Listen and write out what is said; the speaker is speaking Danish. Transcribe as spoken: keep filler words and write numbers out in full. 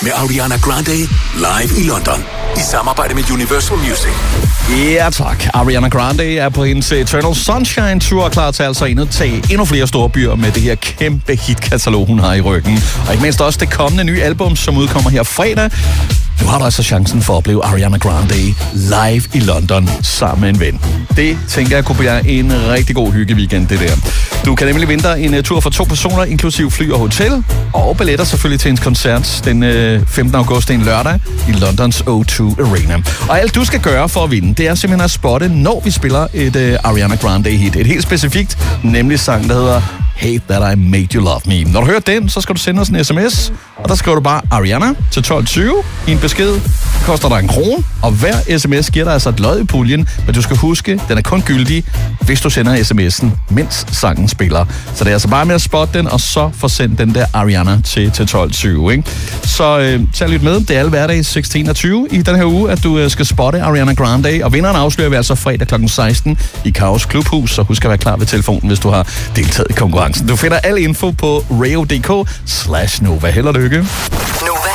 med Ariana Grande live i London i samarbejde med Universal Music. Ja tak. Ariana Grande er på hendes Eternal Sunshine Tour klar til altså at tage endnu flere store byer med det her kæmpe hitkatalog, hun har i ryggen. Og ikke mindst også det kommende nye album, som udkommer her fredag. Nu har du altså chancen for at opleve Ariana Grande live i London sammen med en ven. Det tænker jeg kunne blive en rigtig god hyggeweekend, det der. Du kan nemlig vinde en tur for to personer, inklusiv fly og hotel, og billetter selvfølgelig til en koncert den femtende august, en lørdag, i Londons O to Arena. Og alt du skal gøre for at vinde, det er simpelthen at spotte, når vi spiller et uh, Ariana Grande hit. Et helt specifikt, nemlig sang, der hedder Hate That I Made You Love Me. Når du hører den, så skal du sende os en sms, og der skriver du bare Ariana til tolv tyve i en besked. Det koster dig en krone, og hver sms giver dig altså et lod i puljen, men du skal huske, den er kun gyldig, hvis du sender sms'en, mens sangen spiller. Så det er altså bare med at spotte den, og så få sendt den der Ariana til, til tolv tyve, ikke? Så øh, tag lidt med. Det er alle hverdag seksten og tyve i den her uge, at du øh, skal spotte Ariana Grande, og vinderen afslører vi altså fredag klokken seksten i Kaos Klubhus, så husk at være klar ved telefonen, hvis du har deltaget i konkurrencen. Du finder al info på radio punktum d k slash nova. Held og lykke.